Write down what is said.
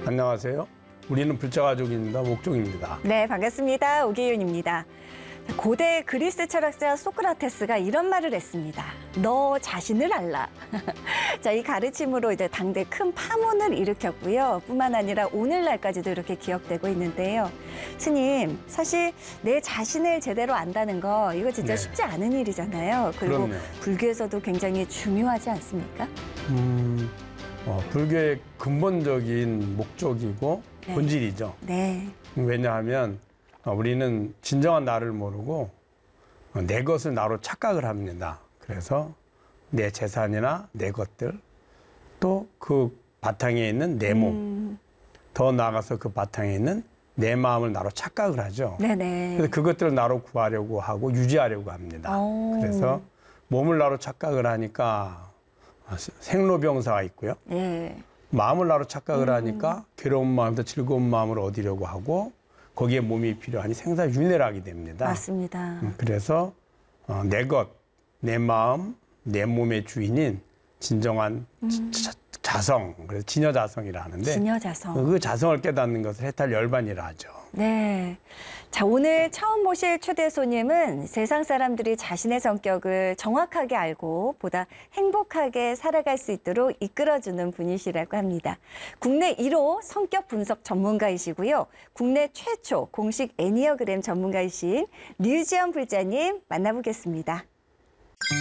안녕하세요. 우리는 불자가족입니다. 목종입니다. 네, 반갑습니다. 오기윤입니다. 고대 그리스 철학자 소크라테스가 이런 말을 했습니다. 너 자신을 알라. 자, 이 가르침으로 이제 당대 큰 파문을 일으켰고요. 뿐만 아니라 오늘날까지도 이렇게 기억되고 있는데요. 스님, 사실 내 자신을 제대로 안다는 거 이거 진짜 네. 쉽지 않은 일이잖아요. 그리고 그럼요. 불교에서도 굉장히 중요하지 않습니까? 불교의 근본적인 목적이고 네. 본질이죠. 네. 왜냐하면 우리는 진정한 나를 모르고 내 것을 나로 착각을 합니다. 그래서 내 재산이나 내 것들, 또 그 바탕에 있는 내 몸, 더 나아가서 그 바탕에 있는 내 마음을 나로 착각을 하죠. 네네. 그래서 그것들을 나로 구하려고 하고 유지하려고 합니다. 오. 그래서 몸을 나로 착각을 하니까 생로병사가 있고요. 네. 마음을 나로 착각을 하니까 괴로운 마음도 즐거운 마음을 얻으려고 하고 거기에 몸이 필요하니 생사윤회를 하게 됩니다. 맞습니다. 그래서 내 것, 내 마음, 내 몸의 주인인 진정한 자성, 그래서 진여자성이라 하는데 진여자성. 그 자성을 깨닫는 것을 해탈열반이라 하죠. 네. 자, 오늘 처음 모실 초대 손님은 세상 사람들이 자신의 성격을 정확하게 알고 보다 행복하게 살아갈 수 있도록 이끌어주는 분이시라고 합니다. 국내 1호 성격 분석 전문가이시고요. 국내 최초 공식 애니어그램 전문가이신 류지연 불자님 만나보겠습니다.